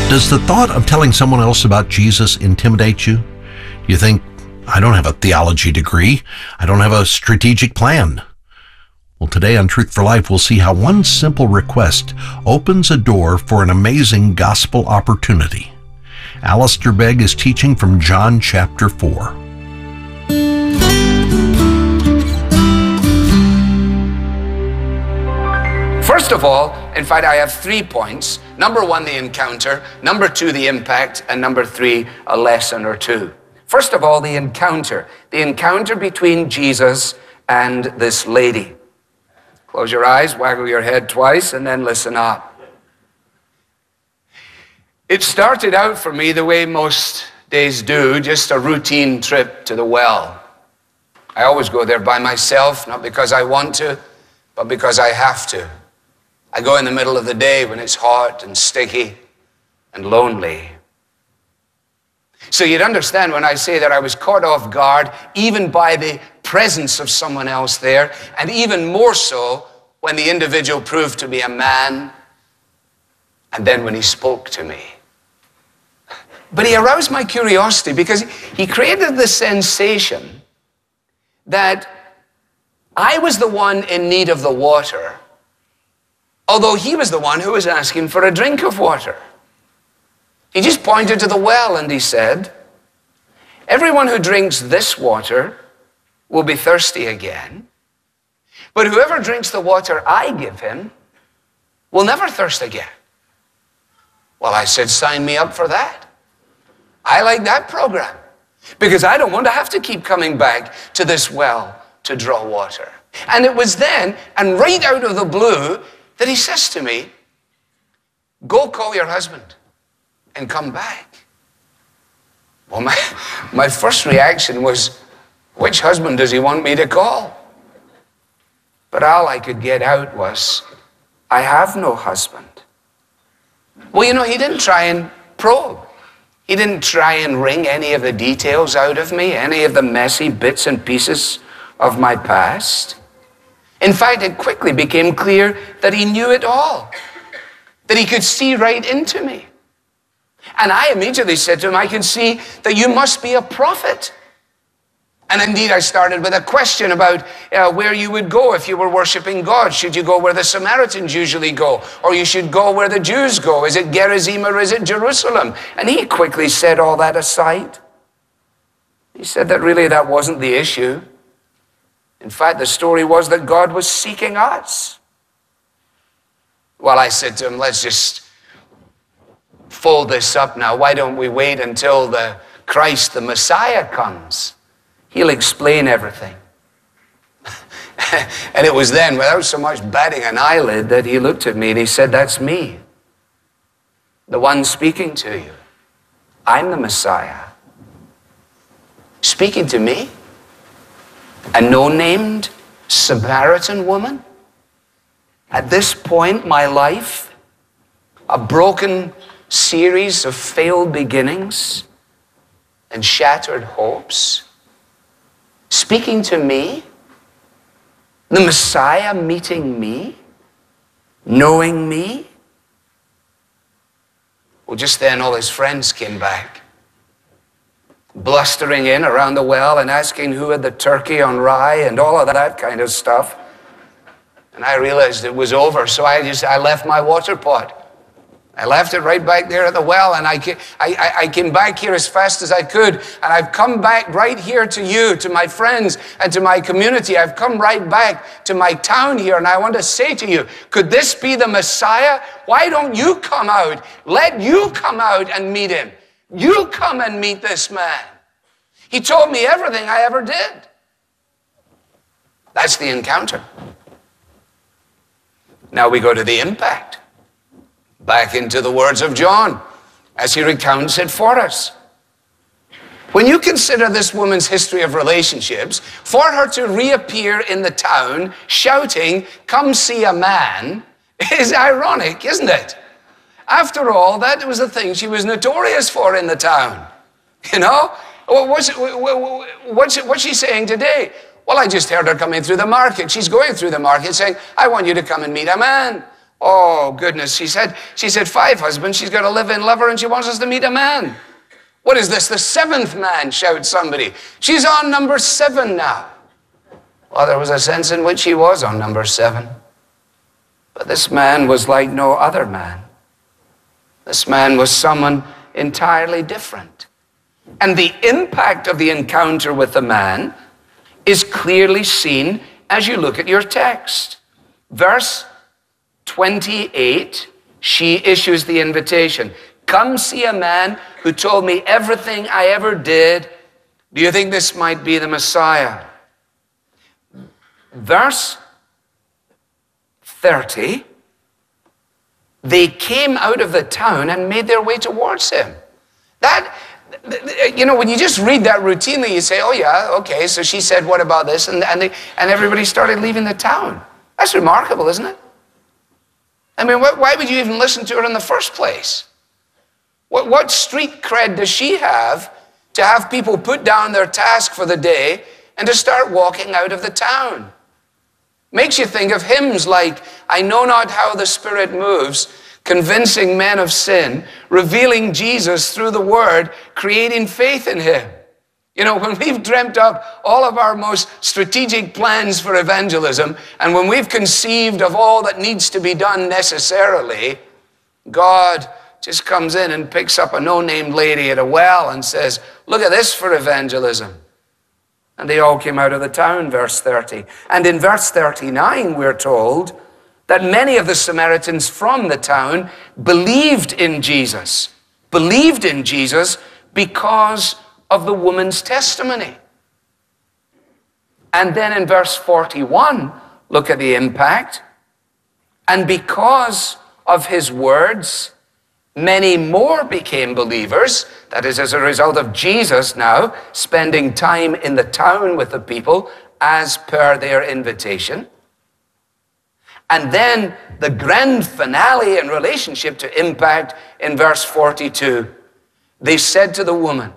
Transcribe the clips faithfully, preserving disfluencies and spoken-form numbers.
Does the thought of telling someone else about Jesus intimidate you? You think, I don't have a theology degree. I don't have a strategic plan. Well, today on Truth for Life, we'll see how one simple request opens a door for an amazing gospel opportunity. Alistair Begg is teaching from John chapter four. First of all, in fact, I have three points. Number one, the encounter. Number two, the impact. And number three, a lesson or two. First of all, the encounter. The encounter between Jesus and this lady. Close your eyes, waggle your head twice, and then listen up. It started out for me the way most days do, just a routine trip to the well. I always go there by myself, not because I want to, but because I have to. I go in the middle of the day when it's hot and sticky and lonely. So you'd understand when I say that I was caught off guard even by the presence of someone else there, and even more so when the individual proved to be a man, and then when he spoke to me. But he aroused my curiosity because he created the sensation that I was the one in need of the water, although he was the one who was asking for a drink of water. He just pointed to the well and he said, everyone who drinks this water will be thirsty again, but whoever drinks the water I give him will never thirst again. Well, I said, sign me up for that. I like that program because I don't want to have to keep coming back to this well to draw water. And it was then, and right out of the blue, that he says to me, go call your husband and come back. Well, my, my first reaction was, which husband does he want me to call? But all I could get out was, I have no husband. Well, you know, he didn't try and probe. He didn't try and wring any of the details out of me, any of the messy bits and pieces of my past. In fact, it quickly became clear that he knew it all, that he could see right into me. And I immediately said to him, I can see that you must be a prophet. And indeed, I started with a question about uh, where you would go if you were worshiping God. Should you go where the Samaritans usually go? Or you should go where the Jews go? Is it Gerizim or is it Jerusalem? And he quickly set all that aside. He said that really that wasn't the issue. In fact, the story was that God was seeking us. Well, I said to him, let's just fold this up now. Why don't we wait until the Christ, the Messiah, comes? He'll explain everything. And it was then, without so much batting an eyelid, that he looked at me and he said, that's me, the one speaking to you. I'm the Messiah. Speaking to me? A no-named Samaritan woman? At this point in my life, a broken series of failed beginnings and shattered hopes, speaking to me, the Messiah meeting me, knowing me. Well, just then all his friends came back, blustering in around the well and asking who had the turkey on rye and all of that kind of stuff. And I realized it was over, so I just, I left my water pot. I left it right back there at the well, and I, I, I came back here as fast as I could, and I've come back right here to you, to my friends, and to my community. I've come right back to my town here, and I want to say to you, could this be the Messiah? Why don't you come out? Let you come out and meet him. You come and meet this man. He told me everything I ever did. That's the encounter. Now we go to the impact. Back into the words of John as he recounts it for us. When you consider this woman's history of relationships, for her to reappear in the town shouting, "Come see a man," is ironic, isn't it? After all, that was the thing she was notorious for in the town. You know? What's, what's, what's she saying today? Well, I just heard her coming through the market. She's going through the market saying, "I want you to come and meet a man." Oh, goodness. She said, she said five husbands. She's got a live-in lover, and she wants us to meet a man. What is this? The seventh man, shouts somebody. She's on number seven now. Well, there was a sense in which she was on number seven. But this man was like no other man. This man was someone entirely different. And the impact of the encounter with the man is clearly seen as you look at your text. Verse twenty-eight, she issues the invitation. Come see a man who told me everything I ever did. Do you think this might be the Messiah? Verse thirty, they came out of the town and made their way towards him. That, you know, when you just read that routinely, you say, oh yeah, okay, so she said, what about this? And, and, they, and everybody started leaving the town. That's remarkable, isn't it? I mean, wh- why would you even listen to her in the first place? What, what street cred does she have to have people put down their task for the day and to start walking out of the town? Makes you think of hymns like, I know not how the Spirit moves, convincing men of sin, revealing Jesus through the Word, creating faith in Him. You know, when we've dreamt up all of our most strategic plans for evangelism, and when we've conceived of all that needs to be done necessarily, God just comes in and picks up a no-named lady at a well and says, look at this for evangelism. And they all came out of the town, verse thirty. And in verse thirty-nine, we're told that many of the Samaritans from the town believed in Jesus, believed in Jesus because of the woman's testimony. And then in verse forty-one, look at the impact. And because of his words, many more became believers. That is, as a result of Jesus now spending time in the town with the people as per their invitation. And then the grand finale in relationship to impact in verse forty-two. They said to the woman,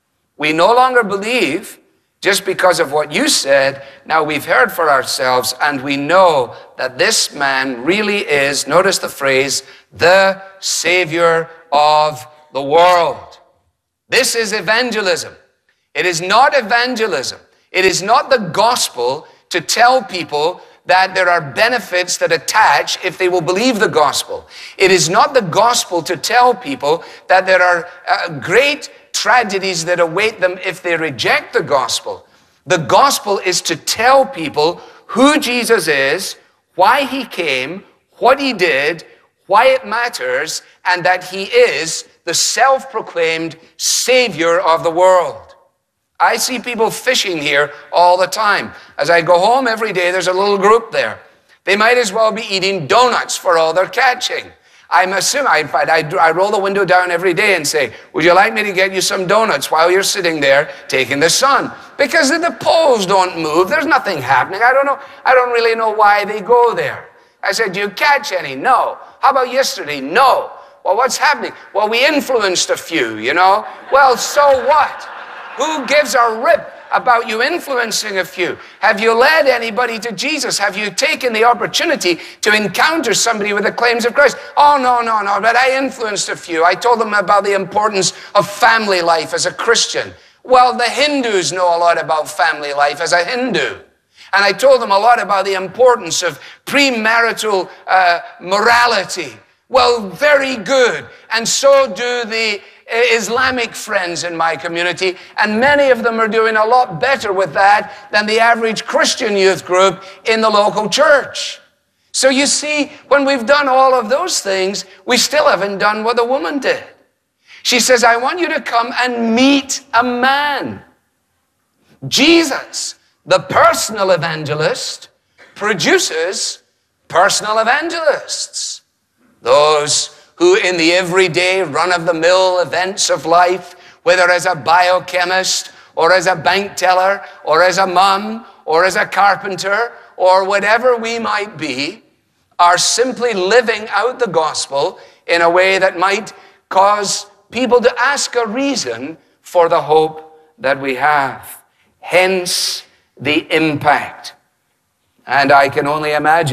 we no longer believe just because of what you said. Now we've heard for ourselves, and we know that this man really is, notice the phrase, the Savior of the world. This is evangelism. It is not evangelism. It is not the gospel to tell people that there are benefits that attach if they will believe the gospel. It is not the gospel to tell people that there are uh, great tragedies that await them if they reject the gospel. The gospel is to tell people who Jesus is, why he came, what he did, why it matters, and that he is the self-proclaimed Savior of the world. I see people fishing here all the time. As I go home every day, there's a little group there. They might as well be eating donuts for all they're catching. I'm assuming, in fact, I, I roll the window down every day and say, would you like me to get you some donuts while you're sitting there taking the sun? Because the poles don't move. There's nothing happening. I don't know. I don't really know why they go there. I said, do you catch any? No. How about yesterday? No. Well, what's happening? Well, we influenced a few, you know. Well, so what? Who gives a rip about you influencing a few? Have you led anybody to Jesus? Have you taken the opportunity to encounter somebody with the claims of Christ? Oh, no, no, no, but I influenced a few. I told them about the importance of family life as a Christian. Well, the Hindus know a lot about family life as a Hindu. And I told them a lot about the importance of premarital uh, morality. Well, very good. And so do the Islamic friends in my community, and many of them are doing a lot better with that than the average Christian youth group in the local church. So you see, when we've done all of those things, we still haven't done what the woman did. She says, I want you to come and meet a man. Jesus, the personal evangelist, produces personal evangelists. Those who in the everyday run-of-the-mill events of life, whether as a biochemist or as a bank teller or as a mom or as a carpenter or whatever we might be, are simply living out the gospel in a way that might cause people to ask a reason for the hope that we have. Hence the impact. And I can only imagine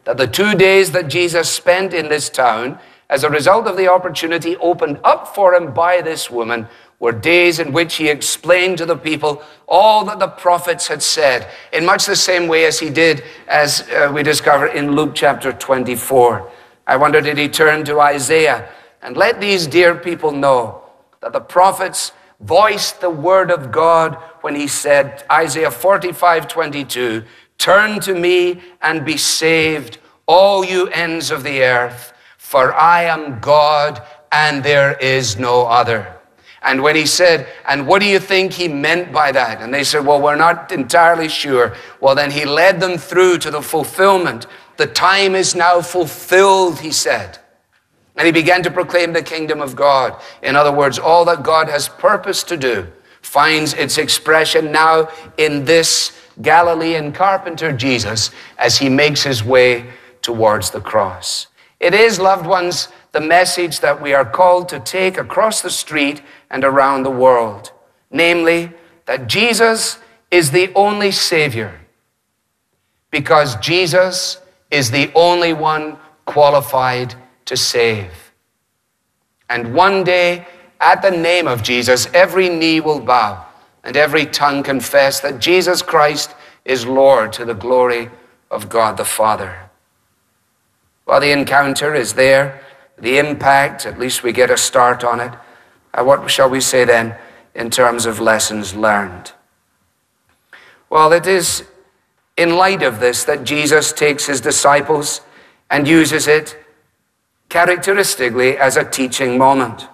that the two days that Jesus spent in this town, as a result of the opportunity opened up for him by this woman, were days in which he explained to the people all that the prophets had said, in much the same way as he did, as uh, we discover in Luke chapter twenty-four. I wonder, did he turn to Isaiah and let these dear people know that the prophets voiced the word of God when he said, Isaiah forty-five twenty-two, turn to me and be saved, all you ends of the earth, for I am God and there is no other. And when he said, and what do you think he meant by that? And they said, well, we're not entirely sure. Well, then he led them through to the fulfillment. The time is now fulfilled, he said. And he began to proclaim the kingdom of God. In other words, all that God has purposed to do finds its expression now in this Galilean carpenter Jesus as he makes his way towards the cross. It is, loved ones, the message that we are called to take across the street and around the world. Namely, that Jesus is the only Savior, because Jesus is the only one qualified to save. And one day, at the name of Jesus, every knee will bow and every tongue confess that Jesus Christ is Lord, to the glory of God the Father. Well, the encounter is there. The impact, at least we get a start on it. Uh, what shall we say then in terms of lessons learned? Well, it is in light of this that Jesus takes his disciples and uses it characteristically as a teaching moment.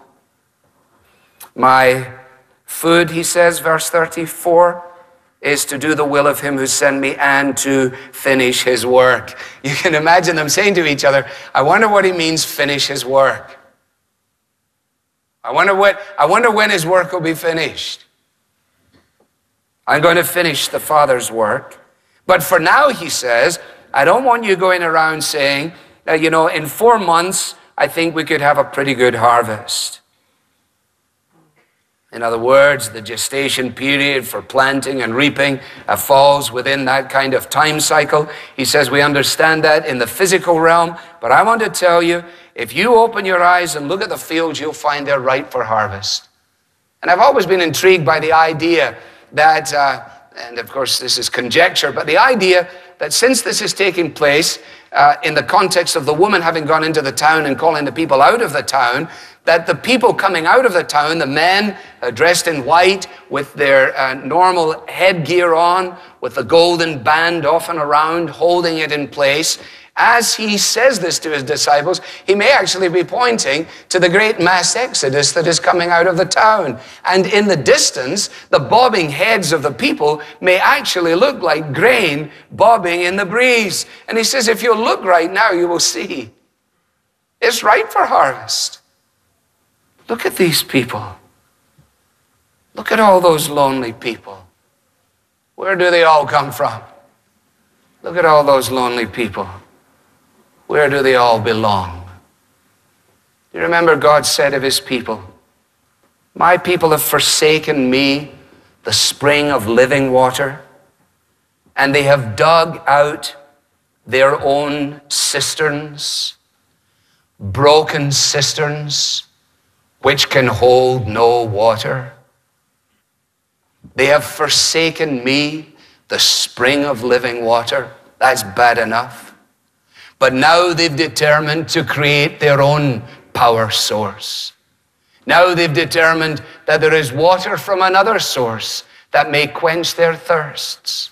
My food, he says, verse thirty-four, is to do the will of him who sent me and to finish his work. You can imagine them saying to each other, I wonder what he means, finish his work. I wonder what, I wonder when his work will be finished. I'm going to finish the Father's work. But for now, he says, I don't want you going around saying, uh, you know, in four months, I think we could have a pretty good harvest. In other words, the gestation period for planting and reaping uh, falls within that kind of time cycle. He says we understand that in the physical realm, but I want to tell you, if you open your eyes and look at the fields, you'll find they're ripe for harvest. And I've always been intrigued by the idea that, uh, and of course this is conjecture, but the idea that since this is taking place uh, in the context of the woman having gone into the town and calling the people out of the town, that the people coming out of the town, the men uh, dressed in white with their uh, normal headgear on, with the golden band often around, holding it in place, as he says this to his disciples, he may actually be pointing to the great mass exodus that is coming out of the town. And in the distance, the bobbing heads of the people may actually look like grain bobbing in the breeze. And he says, if you look right now, you will see it's ripe for harvest. Look at these people. Look at all those lonely people. Where do they all come from? Look at all those lonely people. Where do they all belong? Do you remember God said of his people, my people have forsaken me, the spring of living water, and they have dug out their own cisterns, broken cisterns, which can hold no water. They have forsaken me, the spring of living water. That's bad enough. But now they've determined to create their own power source. Now they've determined that there is water from another source that may quench their thirsts.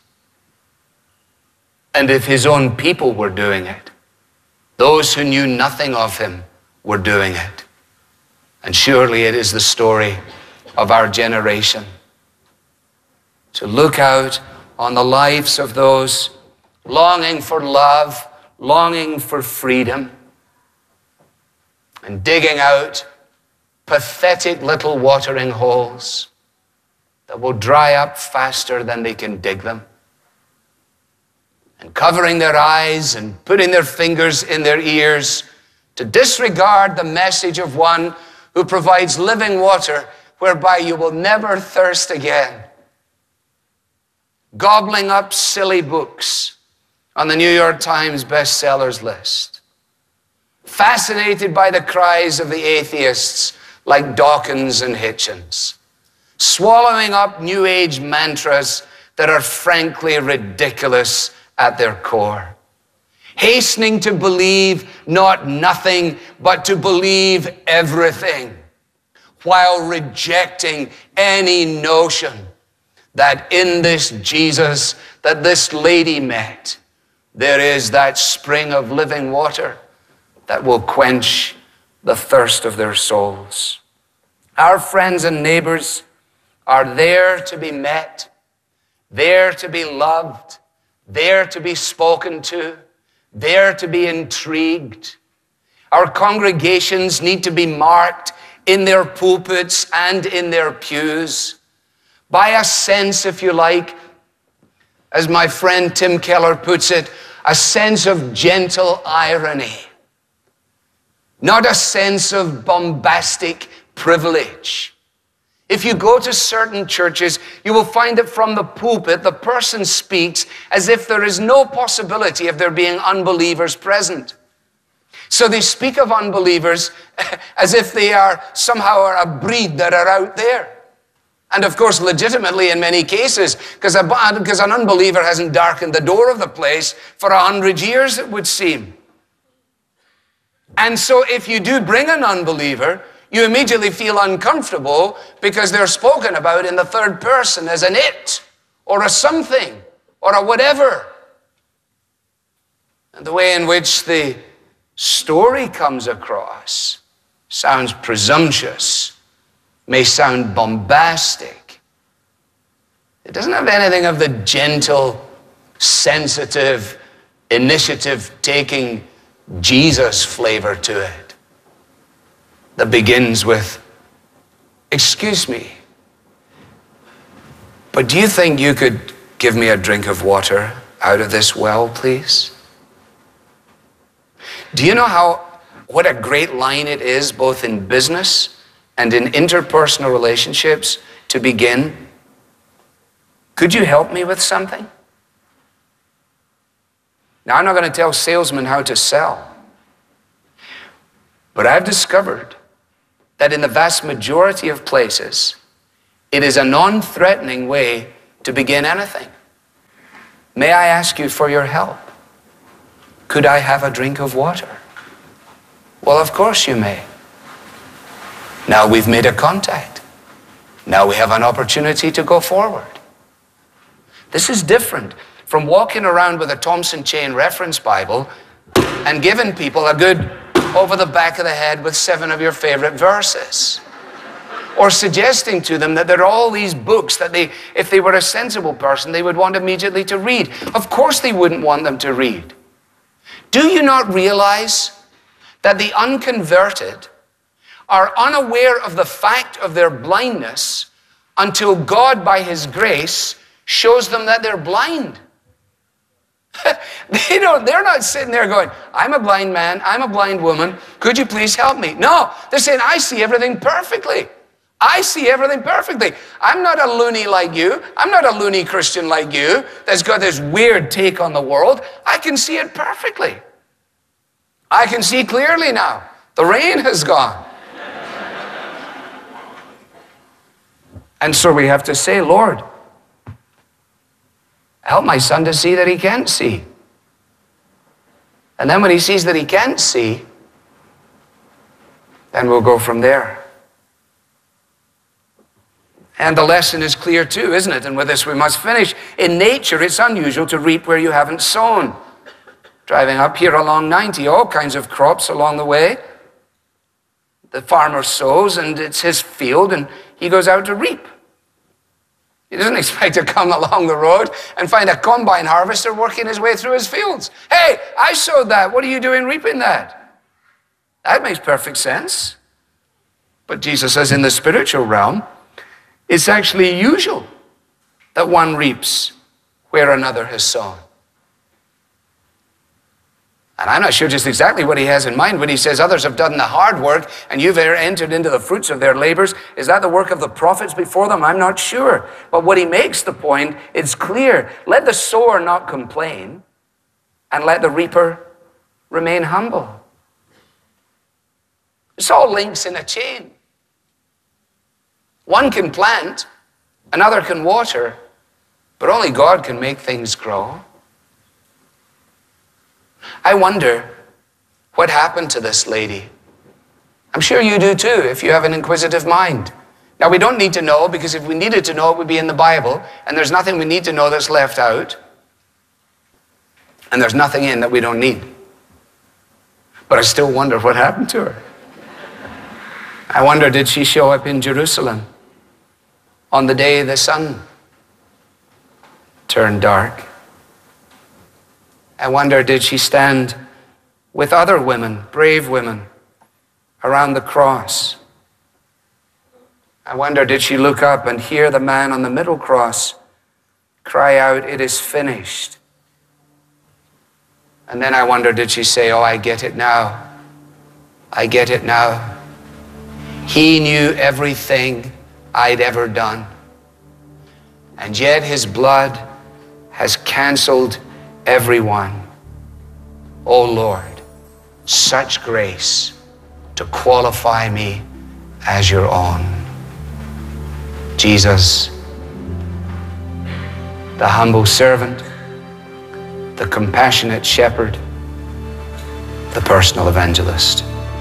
And if his own people were doing it, those who knew nothing of him were doing it. And surely it is the story of our generation. To look out on the lives of those longing for love, longing for freedom, and digging out pathetic little watering holes that will dry up faster than they can dig them, and covering their eyes and putting their fingers in their ears to disregard the message of one who provides living water whereby you will never thirst again. Gobbling up silly books on the New York Times bestsellers list. Fascinated by the cries of the atheists like Dawkins and Hitchens. Swallowing up New Age mantras that are frankly ridiculous at their core. Hastening to believe not nothing, but to believe everything, while rejecting any notion that in this Jesus that this lady met, there is that spring of living water that will quench the thirst of their souls. Our friends and neighbors are there to be met, there to be loved, there to be spoken to, there to be intrigued. Our congregations need to be marked in their pulpits and in their pews by a sense, if you like, as my friend Tim Keller puts it, a sense of gentle irony, not a sense of bombastic privilege. If you go to certain churches, you will find that from the pulpit, the person speaks as if there is no possibility of there being unbelievers present. So they speak of unbelievers as if they are somehow a breed that are out there. And of course, legitimately in many cases, because an unbeliever hasn't darkened the door of the place for a hundred years, it would seem. And so if you do bring an unbeliever, you immediately feel uncomfortable because they're spoken about in the third person as an it, or a something, or a whatever. And the way in which the story comes across sounds presumptuous, may sound bombastic. It doesn't have anything of the gentle, sensitive, initiative-taking Jesus flavor to it that begins with, excuse me, but do you think you could give me a drink of water out of this well, please? Do you know how, what a great line it is, both in business and in interpersonal relationships, to begin, could you help me with something? Now, I'm not going to tell salesmen how to sell, but I've discovered that in the vast majority of places, it is a non-threatening way to begin anything. May I ask you for your help? Could I have a drink of water? Well, of course you may. Now we've made a contact. Now we have an opportunity to go forward. This is different from walking around with a Thompson Chain Reference Bible and giving people a good over the back of the head with seven of your favorite verses. Or suggesting to them that there are all these books that they, if they were a sensible person, they would want immediately to read. Of course they wouldn't want them to read. Do you not realize that the unconverted are unaware of the fact of their blindness until God, by His grace, shows them that they're blind? They don't, they're not sitting there going, I'm a blind man, I'm a blind woman, could you please help me? No, they're saying, I see everything perfectly. I see everything perfectly. I'm not a loony like you. I'm not a loony Christian like you that's got this weird take on the world. I can see it perfectly. I can see clearly now. The rain has gone. And so we have to say, Lord, help my son to see that he can't see. And then when he sees that he can't see, then we'll go from there. And the lesson is clear too, isn't it? And with this we must finish. In nature, it's unusual to reap where you haven't sown. Driving up here along ninety, all kinds of crops along the way. The farmer sows, and it's his field, and he goes out to reap. He doesn't expect to come along the road and find a combine harvester working his way through his fields. Hey, I sowed that. What are you doing reaping that? That makes perfect sense. But Jesus says in the spiritual realm, it's actually usual that one reaps where another has sown. And I'm not sure just exactly what he has in mind when he says others have done the hard work and you've entered into the fruits of their labors. Is that the work of the prophets before them? I'm not sure. But what he makes the point, it's clear. Let the sower not complain and let the reaper remain humble. It's all links in a chain. One can plant, another can water, but only God can make things grow. I wonder what happened to this lady. I'm sure you do too, if you have an inquisitive mind. Now, we don't need to know, because if we needed to know, it would be in the Bible, and there's nothing we need to know that's left out, and there's nothing in that we don't need. But I still wonder what happened to her. I wonder, did she show up in Jerusalem on the day the sun turned dark? I wonder, did she stand with other women, brave women, around the cross? I wonder, did she look up and hear the man on the middle cross cry out, "It is finished"? And then I wonder, did she say, "Oh, I get it now. I get it now. He knew everything I'd ever done. And yet his blood has canceled everyone. Oh Lord, such grace to qualify me as your own." Jesus, the humble servant, the compassionate shepherd, the personal evangelist.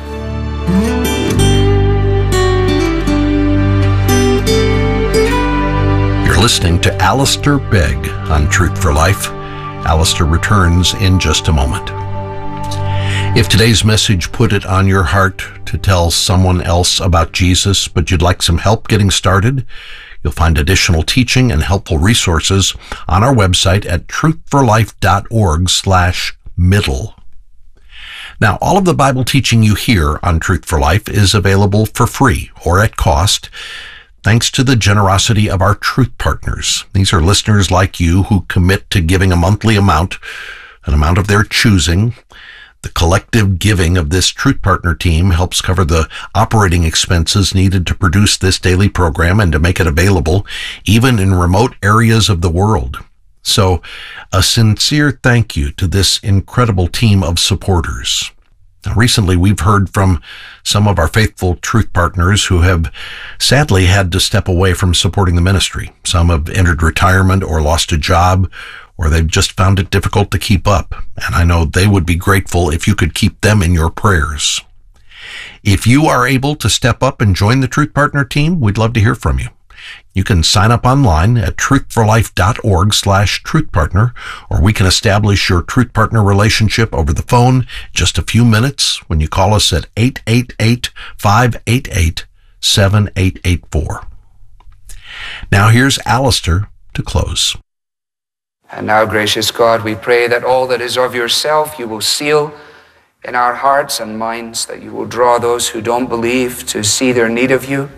You're listening to Alistair Begg on Truth for Life. Alistair returns in just a moment. If today's message put it on your heart to tell someone else about Jesus, but you'd like some help getting started, you'll find additional teaching and helpful resources on our website at truthforlife.org slash middle. Now, all of the Bible teaching you hear on Truth for Life is available for free or at cost, thanks to the generosity of our Truth Partners. These are listeners like you who commit to giving a monthly amount, an amount of their choosing. The collective giving of this Truth Partner team helps cover the operating expenses needed to produce this daily program and to make it available even in remote areas of the world. So, a sincere thank you to this incredible team of supporters. Now, recently, we've heard from some of our faithful Truth Partners who have sadly had to step away from supporting the ministry. Some have entered retirement or lost a job, or they've just found it difficult to keep up. And I know they would be grateful if you could keep them in your prayers. If you are able to step up and join the Truth Partner team, we'd love to hear from you. You can sign up online at truthforlife.org slash truthpartner, or we can establish your Truth Partner relationship over the phone in just a few minutes when you call us at eight eight eight, five eight eight, seven eight eight four. Now here's Alistair to close. And now, gracious God, we pray that all that is of yourself you will seal in our hearts and minds, that you will draw those who don't believe to see their need of you.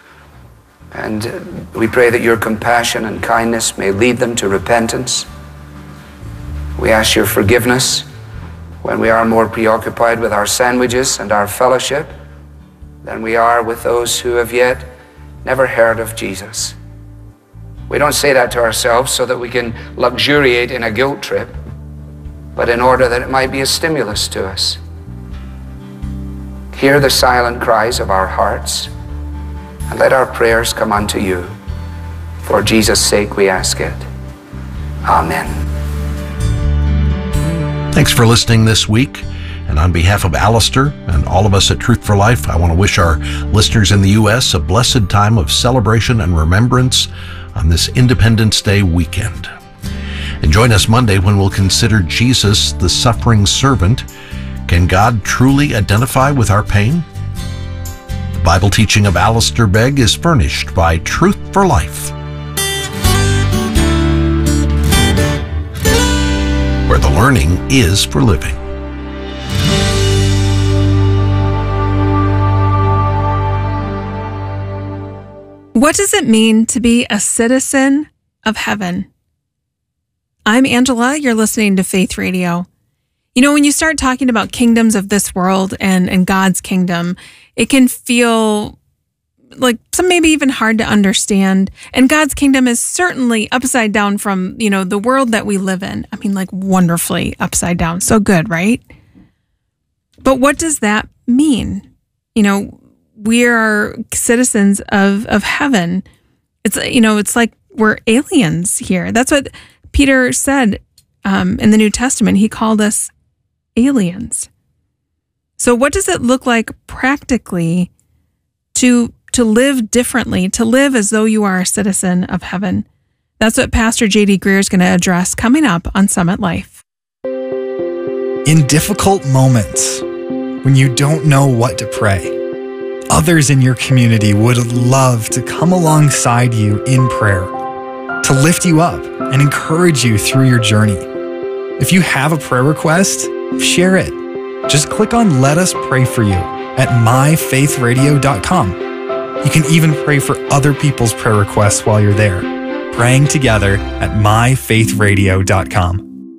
And we pray that your compassion and kindness may lead them to repentance. We ask your forgiveness when we are more preoccupied with our sandwiches and our fellowship than we are with those who have yet never heard of Jesus. We don't say that to ourselves so that we can luxuriate in a guilt trip, but in order that it might be a stimulus to us. Hear the silent cries of our hearts, and let our prayers come unto you. For Jesus' sake we ask it. Amen. Thanks for listening this week. And on behalf of Alistair and all of us at Truth for Life, I want to wish our listeners in the U S a blessed time of celebration and remembrance on this Independence Day weekend. And join us Monday when we'll consider Jesus, the suffering servant. Can God truly identify with our pain? The Bible teaching of Alistair Begg is furnished by Truth for Life, where the learning is for living. What does it mean to be a citizen of heaven? I'm Angela. You're listening to Faith Radio. You know, when you start talking about kingdoms of this world and, and God's kingdom, it can feel like some maybe even hard to understand. And God's kingdom is certainly upside down from, you know, the world that we live in. I mean, like wonderfully upside down. So good, right? But what does that mean? You know, we are citizens of, of heaven. It's, you know, it's like we're aliens here. That's what Peter said um, in the New Testament. He called us aliens. So what does it look like practically to to live differently, to live as though you are a citizen of heaven? That's what Pastor J D Greer is going to address coming up on Summit Life. In difficult moments, when you don't know what to pray, others in your community would love to come alongside you in prayer, to lift you up and encourage you through your journey. If you have a prayer request, share it. Just click on Let Us Pray For You at my faith radio dot com. You can even pray for other people's prayer requests while you're there. Praying together at my faith radio dot com.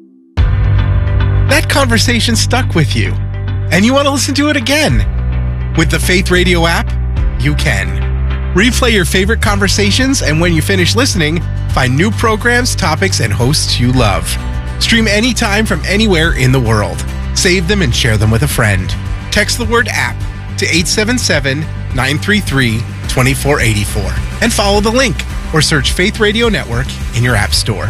That conversation stuck with you, and you want to listen to it again. With the Faith Radio app, you can. Replay your favorite conversations, and when you finish listening, find new programs, topics, and hosts you love. Stream anytime from anywhere in the world. Save them and share them with a friend. Text the word app to eight seven seven, nine three three, two four eight four and follow the link or search Faith Radio Network in your app store.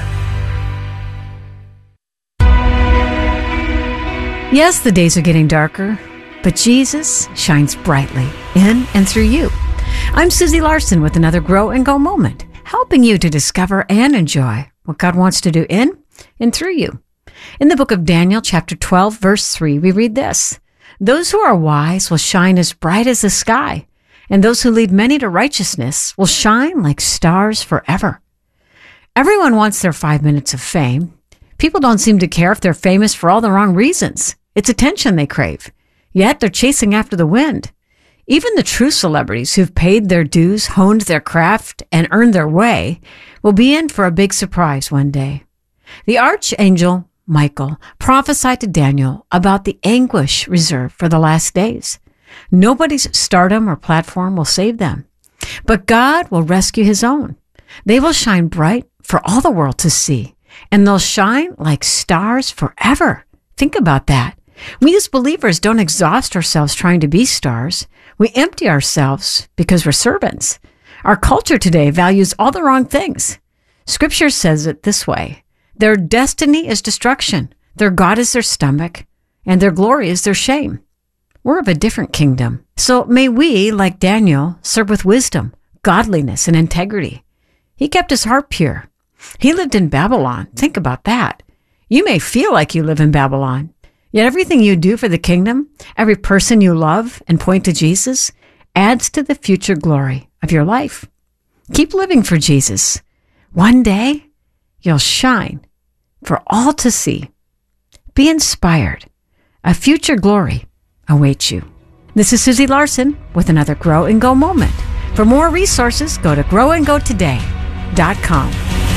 Yes, the days are getting darker, but Jesus shines brightly in and through you. I'm Susie Larson with another Grow and Go moment, helping you to discover and enjoy what God wants to do in and through you. In the book of Daniel, chapter twelve, verse three, we read this: "Those who are wise will shine as bright as the sky, and those who lead many to righteousness will shine like stars forever." Everyone wants their five minutes of fame. People don't seem to care if they're famous for all the wrong reasons. It's attention they crave. Yet they're chasing after the wind. Even the true celebrities who've paid their dues, honed their craft, and earned their way will be in for a big surprise one day. The archangel Michael prophesied to Daniel about the anguish reserved for the last days. Nobody's stardom or platform will save them, but God will rescue his own. They will shine bright for all the world to see, and they'll shine like stars forever. Think about that. We as believers don't exhaust ourselves trying to be stars. We empty ourselves because we're servants. Our culture today values all the wrong things. Scripture says it this way: their destiny is destruction, their God is their stomach, and their glory is their shame. We're of a different kingdom. So may we, like Daniel, serve with wisdom, godliness, and integrity. He kept his heart pure. He lived in Babylon. Think about that. You may feel like you live in Babylon, yet everything you do for the kingdom, every person you love and point to Jesus, adds to the future glory of your life. Keep living for Jesus. One day, you'll shine for all to see. Be inspired. A future glory awaits you. This is Susie Larson with another Grow and Go moment. For more resources, go to grow and go today dot com.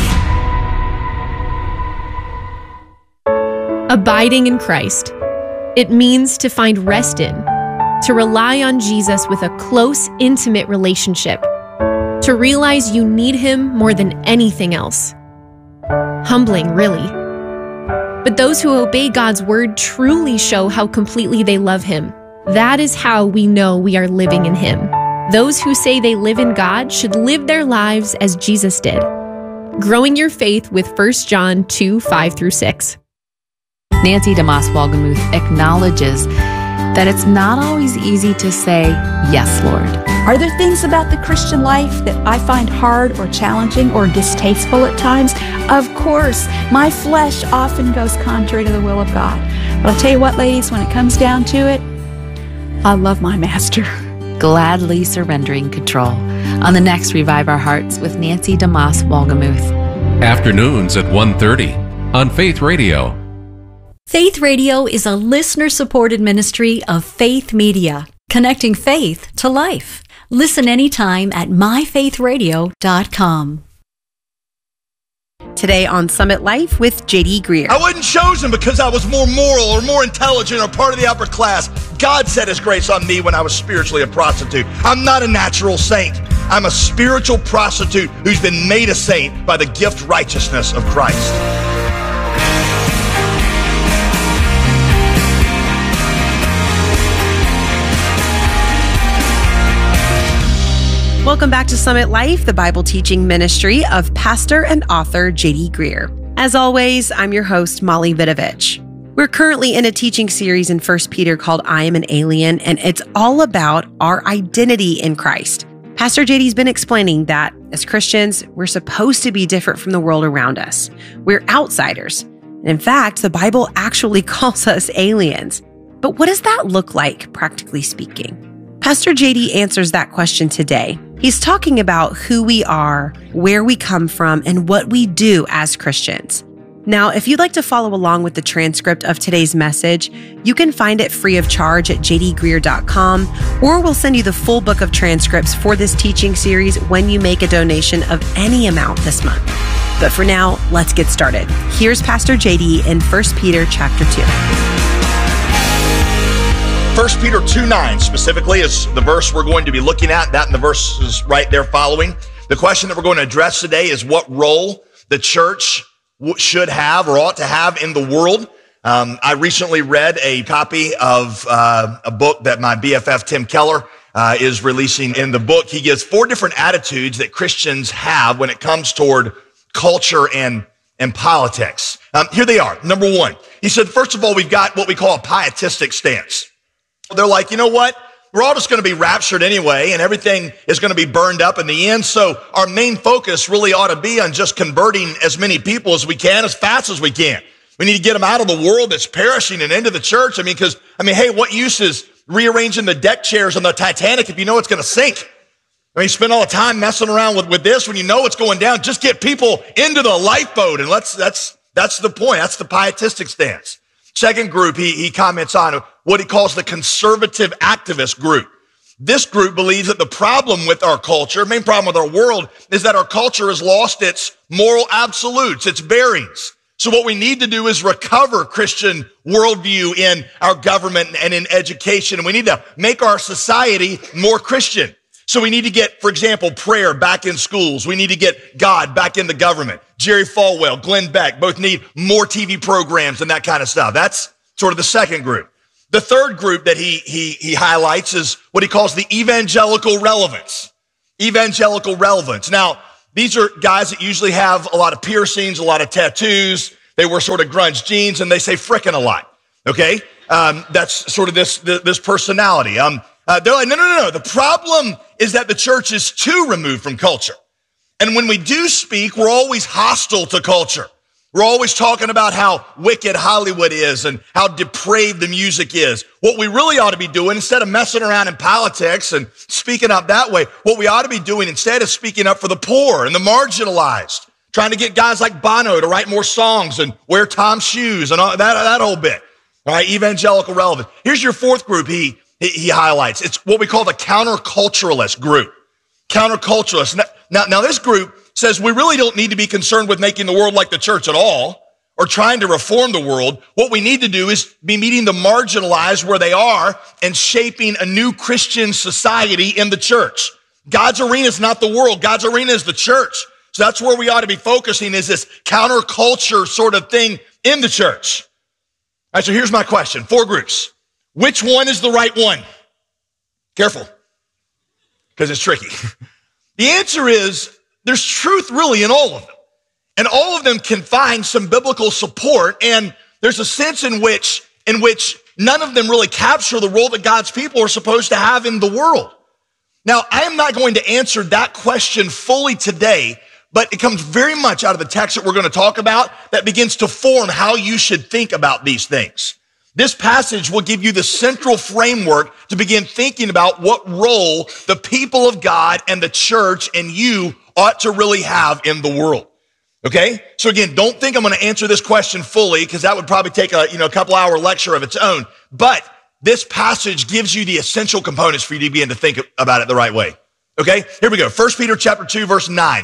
Abiding in Christ. It means to find rest in, to rely on Jesus with a close, intimate relationship, to realize you need him more than anything else. Humbling, really. But those who obey God's word truly show how completely they love him. That is how we know we are living in him. Those who say they live in God should live their lives as Jesus did. Growing your faith with First John two, five through six. Nancy DeMoss Wolgemuth acknowledges that it's not always easy to say, yes, Lord. Are there things about the Christian life that I find hard or challenging or distasteful at times? Of course, my flesh often goes contrary to the will of God. But I'll tell you what, ladies, when it comes down to it, I love my master. Gladly surrendering control on the next Revive Our Hearts with Nancy DeMoss Wolgemuth. Afternoons at one thirty on Faith Radio. Faith Radio is a listener-supported ministry of Faith Media, connecting faith to life. Listen anytime at my faith radio dot com. Today on Summit Life with J D Greear. I wasn't chosen because I was more moral or more intelligent or part of the upper class. God set his grace on me when I was spiritually a prostitute. I'm not a natural saint. I'm a spiritual prostitute who's been made a saint by the gift righteousness of Christ. Welcome back to Summit Life, the Bible teaching ministry of pastor and author J D Greear. As always, I'm your host, Molly Vidovich. We're currently in a teaching series in First Peter called I Am an Alien, and it's all about our identity in Christ. Pastor J D's been explaining that as Christians, we're supposed to be different from the world around us. We're outsiders. And in fact, the Bible actually calls us aliens. But what does that look like, practically speaking? Pastor J D answers that question today. He's talking about who we are, where we come from, and what we do as Christians. Now, if you'd like to follow along with the transcript of today's message, you can find it free of charge at j d greear dot com, or we'll send you the full book of transcripts for this teaching series when you make a donation of any amount this month. But for now, let's get started. Here's Pastor J D in First Peter chapter two. First Peter two nine specifically is the verse we're going to be looking at. That and the verses right there following. The question that we're going to address today is what role the church should have or ought to have in the world. Um, I recently read a copy of uh, a book that my B F F Tim Keller uh, is releasing. In the book, he gives four different attitudes that Christians have when it comes toward culture and, and politics. Um, here they are. Number one, he said, first of all, we've got what we call a pietistic stance. They're like, you know what? We're all just going to be raptured anyway, and everything is going to be burned up in the end. So our main focus really ought to be on just converting as many people as we can, as fast as we can. We need to get them out of the world that's perishing and into the church. I mean, because, I mean, hey, what use is rearranging the deck chairs on the Titanic if you know it's going to sink? I mean, you spend all the time messing around with, with this when you know it's going down. Just get people into the lifeboat, and let's, that's, that's the point. That's the pietistic stance. Second group, he, he comments on what he calls the conservative activist group. This group believes that the problem with our culture, main problem with our world, is that our culture has lost its moral absolutes, its bearings. So what we need to do is recover Christian worldview in our government and in education. And we need to make our society more Christian. So we need to get, for example, prayer back in schools. We need to get God back in the government. Jerry Falwell, Glenn Beck both need more T V programs and that kind of stuff. That's sort of the second group. The third group that he, he, he highlights is what he calls the evangelical relevance. Evangelical relevance. Now, these are guys that usually have a lot of piercings, a lot of tattoos. They wear sort of grunge jeans and they say frickin' a lot. Okay? Um, that's sort of this, this personality. Um, uh, they're like, no, no, no, no. The problem is that the church is too removed from culture. And when we do speak, we're always hostile to culture. We're always talking about how wicked Hollywood is and how depraved the music is. What we really ought to be doing, instead of messing around in politics and speaking up that way, what we ought to be doing instead is speaking up for the poor and the marginalized, trying to get guys like Bono to write more songs and wear Tom's shoes and all that, that whole bit. All right, evangelical relevance. Here's your fourth group he, he, he highlights. It's what we call the counterculturalist group. Counterculturalist. Now, now, now this group says we really don't need to be concerned with making the world like the church at all or trying to reform the world. What we need to do is be meeting the marginalized where they are and shaping a new Christian society in the church. God's arena is not the world. God's arena is the church. So that's where we ought to be focusing, is this counterculture sort of thing in the church. All right, so here's my question. Four groups. Which one is the right one? Careful, because it's tricky. The answer is there's truth really in all of them. And all of them can find some biblical support. And there's a sense in which, in which none of them really capture the role that God's people are supposed to have in the world. Now, I am not going to answer that question fully today, but it comes very much out of the text that we're going to talk about that begins to form how you should think about these things. This passage will give you the central framework to begin thinking about what role the people of God and the church and you ought to really have in the world. Okay? So again, don't think I'm going to answer this question fully, because that would probably take a, you know, a couple hour lecture of its own. But this passage gives you the essential components for you to begin to think about it the right way. Okay? Here we go. First Peter chapter two, verse nine.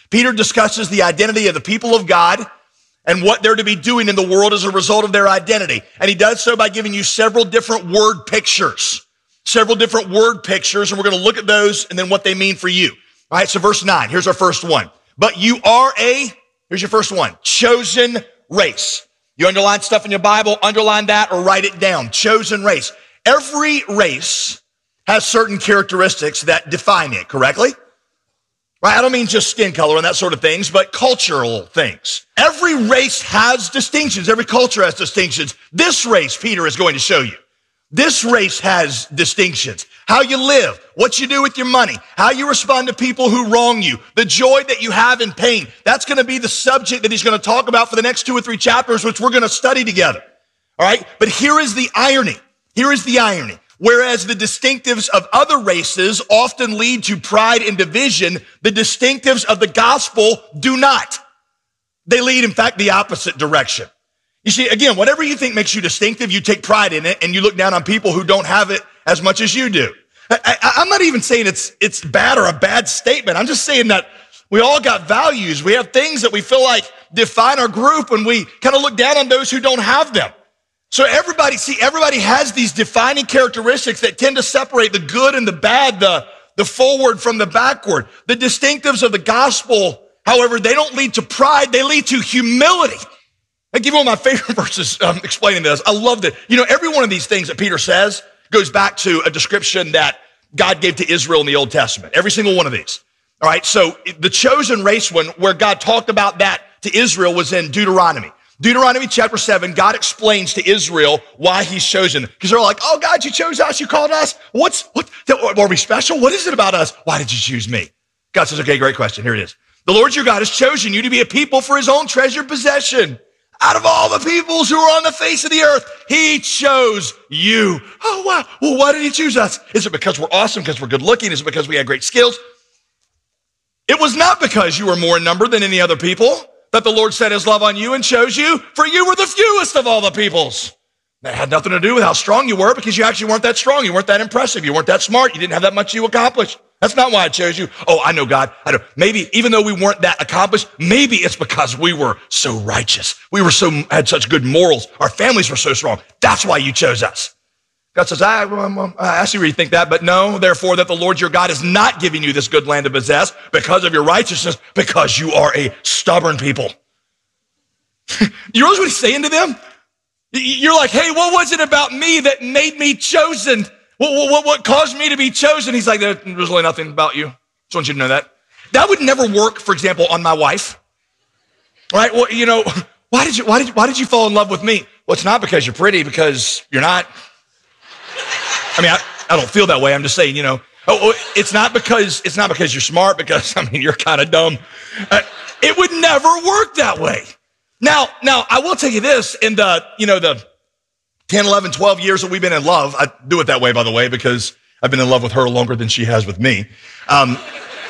Peter discusses the identity of the people of God and what they're to be doing in the world as a result of their identity. And he does so by giving you several different word pictures, several different word pictures, and we're going to look at those and then what they mean for you. All right, so verse nine, here's our first one. But you are a, here's your first one, chosen race. You underline stuff in your Bible, underline that or write it down. Chosen race. Every race has certain characteristics that define it, correctly? Right? I don't mean just skin color and that sort of things, but cultural things. Every race has distinctions. Every culture has distinctions. This race, Peter is going to show you. This race has distinctions. How you live, what you do with your money, how you respond to people who wrong you, the joy that you have in pain. That's going to be the subject that he's going to talk about for the next two or three chapters, which we're going to study together. All right? But here is the irony. Here is the irony. Whereas the distinctives of other races often lead to pride and division, the distinctives of the gospel do not. They lead, in fact, the opposite direction. You see, again, whatever you think makes you distinctive, you take pride in it, and you look down on people who don't have it as much as you do. I, I, I'm not even saying it's it's bad or a bad statement. I'm just saying that we all got values. We have things that we feel like define our group, and we kind of look down on those who don't have them. So everybody, see, everybody has these defining characteristics that tend to separate the good and the bad, the, the forward from the backward. The distinctives of the gospel, however, they don't lead to pride, they lead to humility. I give you one of my favorite verses um, explaining this. I loved it. You know, every one of these things that Peter says goes back to a description that God gave to Israel in the Old Testament. Every single one of these. All right, so the chosen race one, where God talked about that to Israel, was in Deuteronomy. Deuteronomy chapter seven, God explains to Israel why he's chosen. Because they're like, oh, God, you chose us, you called us. What's, what, are we special? What is it about us? Why did you choose me? God says, okay, great question. Here it is. The Lord your God has chosen you to be a people for his own treasured possession. Out of all the peoples who are on the face of the earth, he chose you. Oh, wow. Well, why did he choose us? Is it because we're awesome, because we're good looking? Is it because we had great skills? It was not because you were more in number than any other people that the Lord set his love on you and chose you, for you were the fewest of all the peoples. That had nothing to do with how strong you were, because you actually weren't that strong. You weren't that impressive. You weren't that smart. You didn't have that much you accomplished. That's not why I chose you. Oh, I know, God. I know. Maybe even though we weren't that accomplished, maybe it's because we were so righteous. We were so, had such good morals. Our families were so strong. That's why you chose us. God says, I, um, I see where you think that, but no, therefore that the Lord your God is not giving you this good land to possess because of your righteousness, because you are a stubborn people. You realize what he's saying to them? You're like, hey, what was it about me that made me chosen? What, what, what caused me to be chosen? He's like, there's really nothing about you. Just want you to know that. That would never work, for example, on my wife. Right? Well, you know, why did you, why did you, why did you fall in love with me? Well, it's not because you're pretty, because you're not. I mean, I, I don't feel that way. I'm just saying, you know, oh, it's not because, it's not because you're smart, because, I mean, you're kind of dumb. Uh, it would never work that way. Now, now, I will tell you this, in the, you know, the ten, eleven, twelve years that we've been in love, I do it that way, by the way, because I've been in love with her longer than she has with me. Um,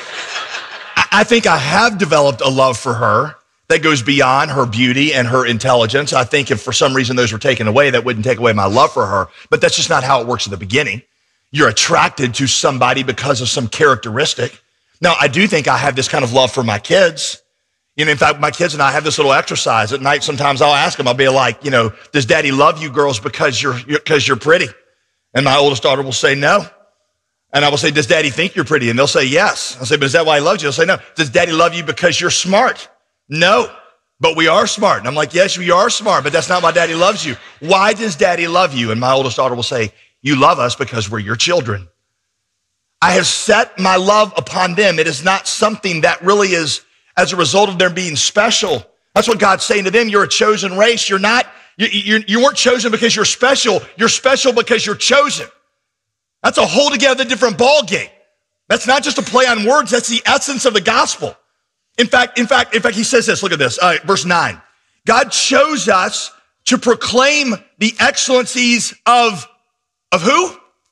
I think I have developed a love for her that goes beyond her beauty and her intelligence. I think if for some reason those were taken away, that wouldn't take away my love for her, but that's just not how it works at the beginning. You're attracted to somebody because of some characteristic. Now, I do think I have this kind of love for my kids. You know, in fact, my kids and I have this little exercise at night. Sometimes I'll ask them, I'll be like, you know, does daddy love you girls because you're, because you're pretty? And my oldest daughter will say no. And I will say, does daddy think you're pretty? And they'll say yes. I'll say, but is that why he loves you? They'll say no. Does daddy love you because you're smart? No, but we are smart. And I'm like, yes, we are smart, but that's not why daddy loves you. Why does daddy love you? And my oldest daughter will say, you love us because we're your children. I have set my love upon them. It is not something that really is as a result of them being special. That's what God's saying to them. You're a chosen race. You're not, you, you, you weren't chosen because you're special. You're special because you're chosen. That's a whole together different ball game. That's not just a play on words. That's the essence of the gospel. In fact, in fact, in fact, he says this, look at this, uh, verse nine. God chose us to proclaim the excellencies of, of who?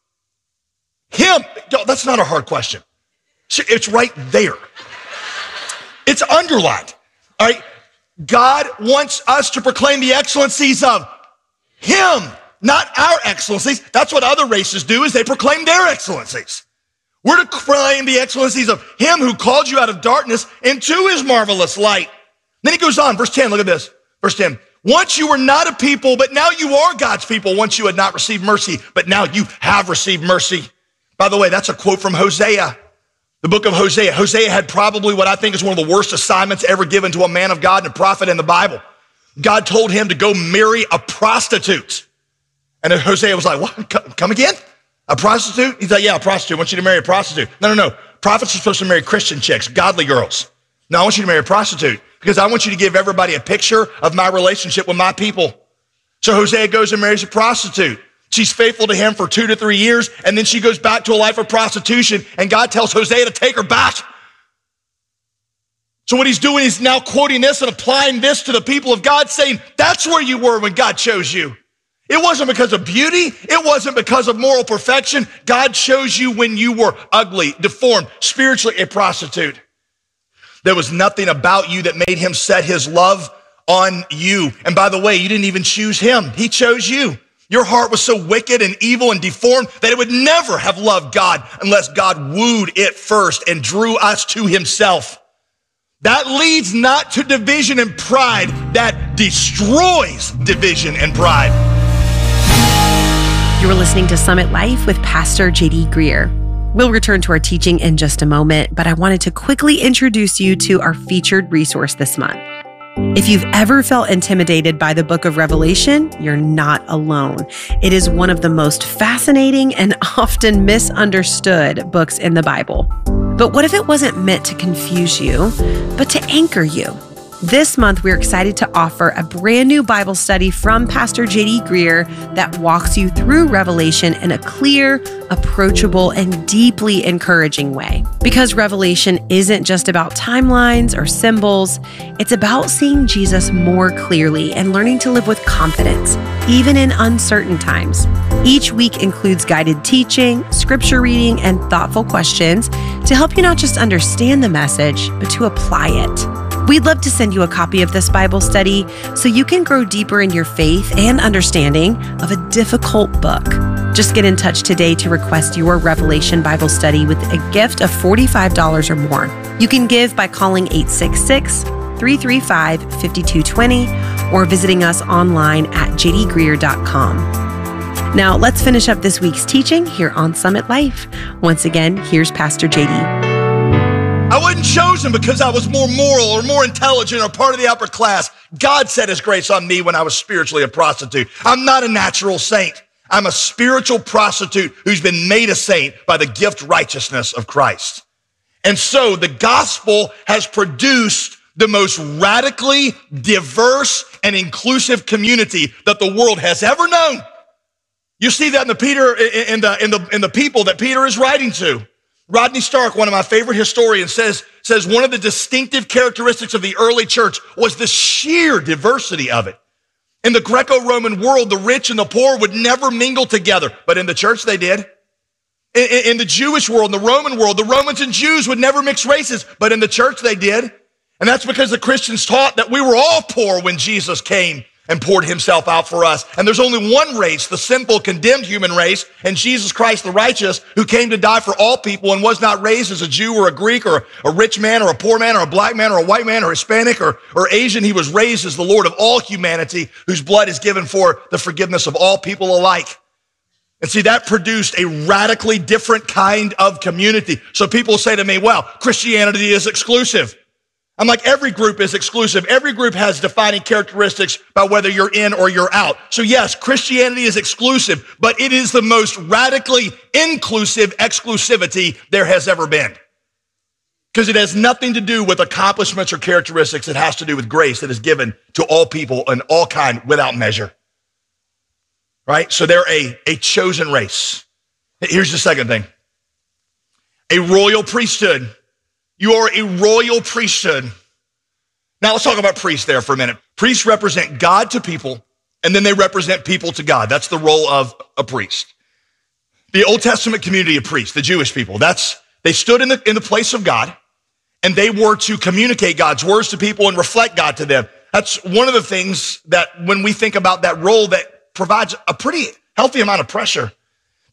Him. That's not a hard question. It's right there. It's underlined, all right? God wants us to proclaim the excellencies of him, not our excellencies. That's what other races do, is they proclaim their excellencies. We're to proclaim the excellencies of him who called you out of darkness into his marvelous light. Then he goes on, verse ten, look at this. Verse ten, once you were not a people, but now you are God's people. Once you had not received mercy, but now you have received mercy. By the way, that's a quote from Hosea, the book of Hosea. Hosea had probably what I think is one of the worst assignments ever given to a man of God and a prophet in the Bible. God told him to go marry a prostitute. And Hosea was like, what, come again? A prostitute? He's like, yeah, a prostitute. I want you to marry a prostitute. No, no, no. Prophets are supposed to marry Christian chicks, godly girls. No, I want you to marry a prostitute because I want you to give everybody a picture of my relationship with my people. So Hosea goes and marries a prostitute. She's faithful to him for two to three years, and then she goes back to a life of prostitution, and God tells Hosea to take her back. So what he's doing is now quoting this and applying this to the people of God, saying, that's where you were when God chose you. It wasn't because of beauty. It wasn't because of moral perfection. God chose you when you were ugly, deformed, spiritually a prostitute. There was nothing about you that made him set his love on you. And by the way, you didn't even choose him. He chose you. Your heart was so wicked and evil and deformed that it would never have loved God unless God wooed it first and drew us to himself. That leads not to division and pride. That destroys division and pride. You are listening to Summit Life with Pastor J D Greer. We'll return to our teaching in just a moment, but I wanted to quickly introduce you to our featured resource this month. If you've ever felt intimidated by the book of Revelation, you're not alone. It is one of the most fascinating and often misunderstood books in the Bible. But what if it wasn't meant to confuse you, but to anchor you? This month, we're excited to offer a brand new Bible study from Pastor J D Greer that walks you through Revelation in a clear, approachable, and deeply encouraging way. Because Revelation isn't just about timelines or symbols, it's about seeing Jesus more clearly and learning to live with confidence, even in uncertain times. Each week includes guided teaching, scripture reading, and thoughtful questions to help you not just understand the message, but to apply it. We'd love to send you a copy of this Bible study so you can grow deeper in your faith and understanding of a difficult book. Just get in touch today to request your Revelation Bible study with a gift of forty-five dollars or more. You can give by calling eight six six, three three five, five two two zero or visiting us online at j d greer dot com. Now, let's finish up this week's teaching here on Summit Life. Once again, here's Pastor J D. I wasn't chosen because I was more moral or more intelligent or part of the upper class. God set his grace on me when I was spiritually a prostitute. I'm not a natural saint. I'm a spiritual prostitute who's been made a saint by the gift righteousness of Christ. And so the gospel has produced the most radically diverse and inclusive community that the world has ever known. You see that in the Peter, in the, in the, in the people that Peter is writing to. Rodney Stark, one of my favorite historians, says, says one of the distinctive characteristics of the early church was the sheer diversity of it. In the Greco-Roman world, the rich and the poor would never mingle together, but in the church they did. In, in, in the Jewish world, in the Roman world, the Romans and Jews would never mix races, but in the church they did. And that's because the Christians taught that we were all poor when Jesus came and poured himself out for us. And there's only one race, the sinful, condemned human race, and Jesus Christ, the righteous, who came to die for all people and was not raised as a Jew or a Greek or a rich man or a poor man or a black man or a white man or Hispanic or, or Asian. He was raised as the Lord of all humanity, whose blood is given for the forgiveness of all people alike. And see, that produced a radically different kind of community. So people say to me, well, Christianity is exclusive. I'm like, every group is exclusive. Every group has defining characteristics by whether you're in or you're out. So yes, Christianity is exclusive, but it is the most radically inclusive exclusivity there has ever been. Because it has nothing to do with accomplishments or characteristics. It has to do with grace that is given to all people and all kind without measure. Right? So they're a, a chosen race. Here's the second thing. A royal priesthood. You are a royal priesthood. Now let's talk about priests there for a minute. Priests represent God to people, and then they represent people to God. That's the role of a priest. The Old Testament community of priests, the Jewish people, that's they stood in the, in the place of God, and they were to communicate God's words to people and reflect God to them. That's one of the things that when we think about that role that provides a pretty healthy amount of pressure.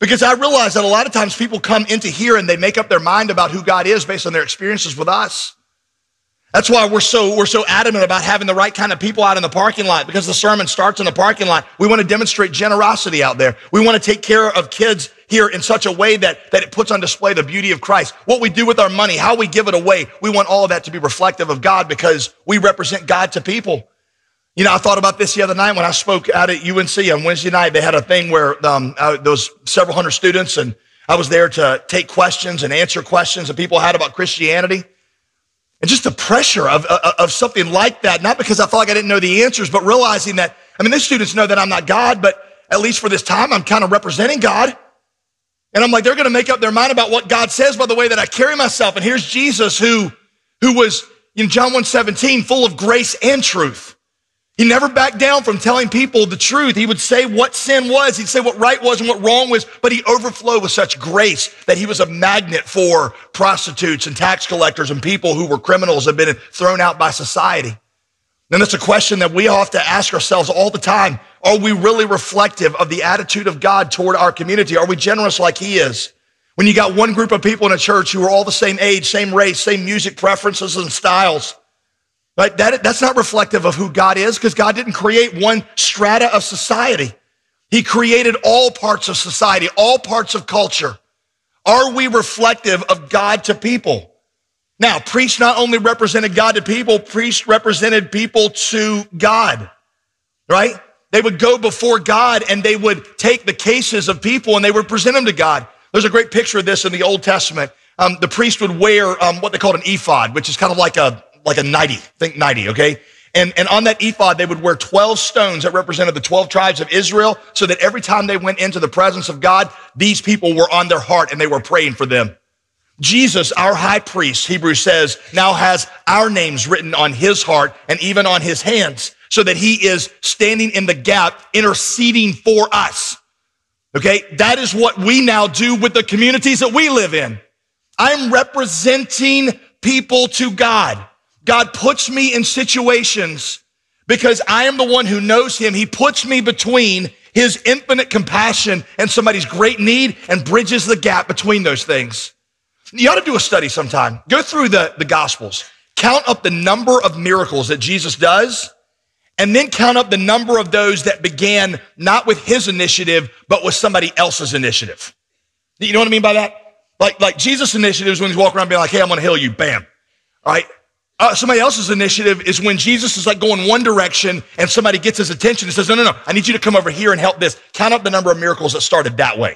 Because I realize that a lot of times people come into here and they make up their mind about who God is based on their experiences with us. That's why we're so we're so adamant about having the right kind of people out in the parking lot, because the sermon starts in the parking lot. We want to demonstrate generosity out there. We want to take care of kids here in such a way that, that it puts on display the beauty of Christ. What we do with our money, how we give it away, we want all of that to be reflective of God because we represent God to people. You know, I thought about this the other night when I spoke out at U N C on Wednesday night. They had a thing where um, uh, there was several hundred students, and I was there to take questions and answer questions that people had about Christianity. And just the pressure of, of, of something like that, not because I felt like I didn't know the answers, but realizing that, I mean, these students know that I'm not God, but at least for this time, I'm kind of representing God. And I'm like, they're going to make up their mind about what God says by the way that I carry myself. And here's Jesus who, who was in John one seventeen, full of grace and truth. He never backed down from telling people the truth. He would say what sin was. He'd say what right was and what wrong was, but he overflowed with such grace that he was a magnet for prostitutes and tax collectors and people who were criminals and been thrown out by society. And that's a question that we have to ask ourselves all the time. Are we really reflective of the attitude of God toward our community? Are we generous like he is? When you got one group of people in a church who are all the same age, same race, same music preferences and styles, right? That, that's not reflective of who God is, because God didn't create one strata of society. He created all parts of society, all parts of culture. Are we reflective of God to people? Now, priests not only represented God to people, priests represented people to God, right? They would go before God and they would take the cases of people and they would present them to God. There's a great picture of this in the Old Testament. Um, the priest would wear um, what they called an ephod, which is kind of like a like a nightie, think nightie, okay? And, and on that ephod, they would wear twelve stones that represented the twelve tribes of Israel, so that every time they went into the presence of God, these people were on their heart and they were praying for them. Jesus, our high priest, Hebrews says, now has our names written on his heart and even on his hands, so that he is standing in the gap, interceding for us. Okay, that is what we now do with the communities that we live in. I'm representing people to God. God puts me in situations because I am the one who knows him. He puts me between his infinite compassion and somebody's great need and bridges the gap between those things. You ought to do a study sometime. Go through the, the Gospels. Count up the number of miracles that Jesus does, and then count up the number of those that began not with his initiative, but with somebody else's initiative. You know what I mean by that? Like, like Jesus' initiative is when he's walking around being like, hey, I'm going to heal you. Bam. All right. Uh, somebody else's initiative is when Jesus is like going one direction and somebody gets his attention and says, no, no, no, I need you to come over here and help this. Count up the number of miracles that started that way.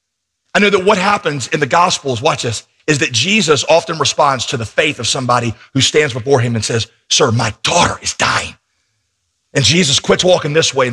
I know that what happens in the Gospels, watch this, is that Jesus often responds to the faith of somebody who stands before him and says, sir, my daughter is dying. And Jesus quits walking this way